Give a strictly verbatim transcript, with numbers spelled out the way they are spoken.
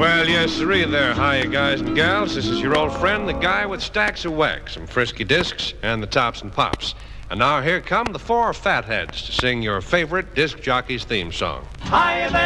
Well, yes, sirree there. Hiya, guys and gals. This is your old friend, the guy with stacks of wax, some frisky discs, and the tops and pops. And now here come the four fatheads to sing your favorite disc jockey's theme song. Hiya there.